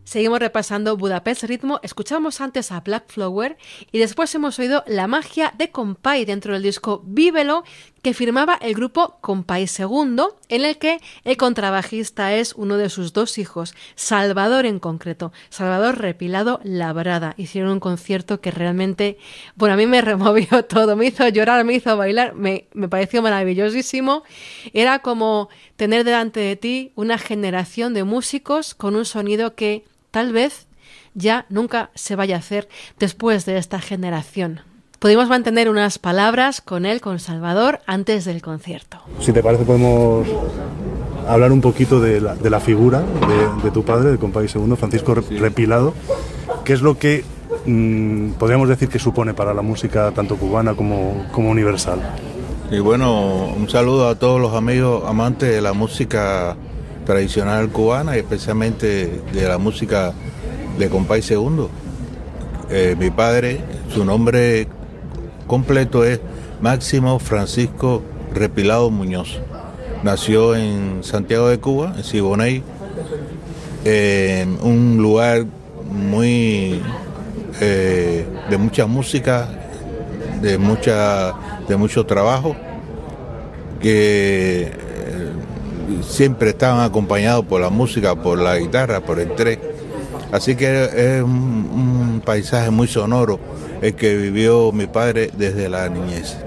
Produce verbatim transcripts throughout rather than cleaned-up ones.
Seguimos repasando Budapest Ritmo, escuchamos antes a Black Flower y después hemos oído La magia de Compay dentro del disco Vívelo que firmaba el grupo Compay segundo, en el que el contrabajista es uno de sus dos hijos, Salvador en concreto, Salvador Repilado Labrada. Hicieron un concierto que realmente, bueno, a mí me removió todo, me hizo llorar, me hizo bailar, me, me pareció maravillosísimo. Era como tener delante de ti una generación de músicos con un sonido que tal vez ya nunca se vaya a hacer después de esta generación. Pudimos mantener unas palabras con él, con Salvador, antes del concierto. Si te parece podemos hablar un poquito de la, de la figura de, de tu padre, de Compay segundo, Francisco Repilado. ¿Qué es lo que mmm, podríamos decir que supone para la música tanto cubana como, como universal? Y bueno, un saludo a todos los amigos amantes de la música tradicional cubana y especialmente de la música de Compay segundo. Eh, mi padre, su nombre completo es Máximo Francisco Repilado Muñoz. Nació en Santiago de Cuba, en Siboney, en un lugar muy eh, de mucha música, de mucha de mucho trabajo, que eh, siempre estaban acompañados por la música, por la guitarra, por el tres. Así que es un, un paisaje muy sonoro el que vivió mi padre desde la niñez.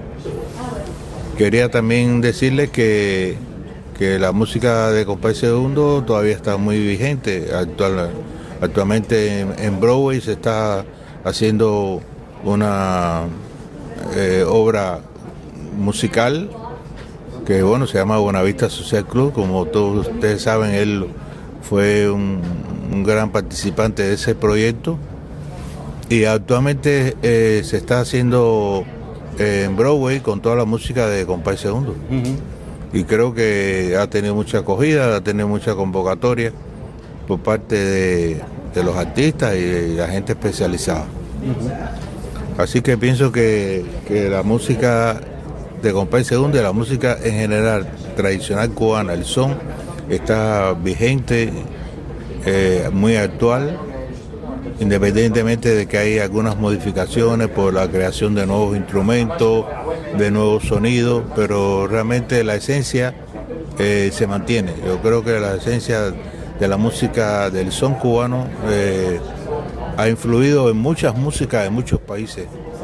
Quería también decirle que, que la música de Compay segundo todavía está muy vigente. Actual, actualmente en, en Broadway se está haciendo una eh, obra musical que bueno se llama Buenavista Social Club. Como todos ustedes saben, él fue un, un gran participante de ese proyecto y actualmente eh, se está haciendo eh, en Broadway con toda la música de Compay segundo. Uh-huh. Y creo que ha tenido mucha acogida, ha tenido mucha convocatoria por parte de, de los artistas y de la gente especializada. Uh-huh. Así que pienso que, que la música de Compay segundo y la música en general tradicional cubana, el son, está vigente, eh, muy actual, independientemente de que hay algunas modificaciones por la creación de nuevos instrumentos, de nuevos sonidos, pero realmente la esencia eh, se mantiene. Yo creo que la esencia de la música del son cubano eh, ha influido en muchas músicas de muchos países,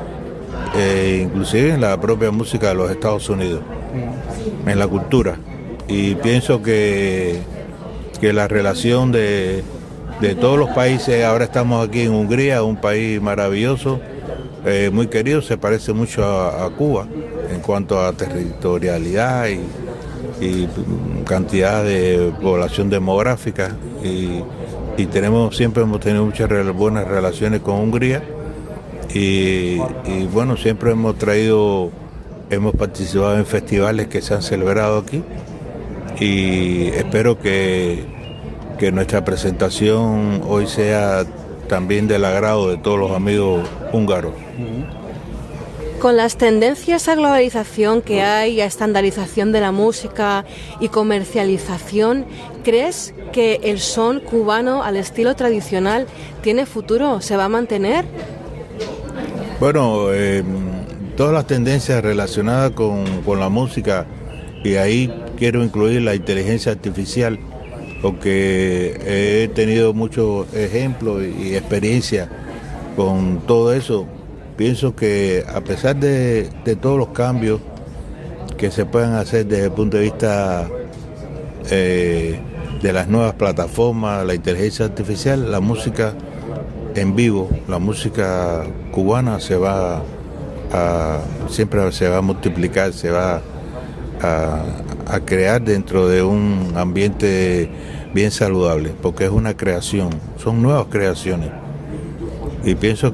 eh, inclusive en la propia música de los Estados Unidos, en la cultura. Y pienso que, que la relación de, de todos los países, ahora estamos aquí en Hungría, un país maravilloso, eh, muy querido, se parece mucho a, a Cuba en cuanto a territorialidad y, y cantidad de población demográfica y, y tenemos siempre hemos tenido muchas buenas relaciones con Hungría y, y bueno, siempre hemos traído, hemos participado en festivales que se han celebrado aquí. Y espero que, que nuestra presentación hoy sea también del agrado de todos los amigos húngaros. Con las tendencias a globalización que hay, a estandarización de la música y comercialización, ¿crees que el son cubano al estilo tradicional tiene futuro? ¿Se va a mantener? Bueno, eh, todas las tendencias relacionadas con, con la música, y ahí quiero incluir la inteligencia artificial, porque he tenido muchos ejemplos y experiencia con todo eso. Pienso que a pesar de, de todos los cambios que se puedan hacer desde el punto de vista eh, de las nuevas plataformas, la inteligencia artificial, la música en vivo, la música cubana se va a, siempre se va a multiplicar, se va a, a crear dentro de un ambiente bien saludable, porque es una creación, son nuevas creaciones. Y pienso que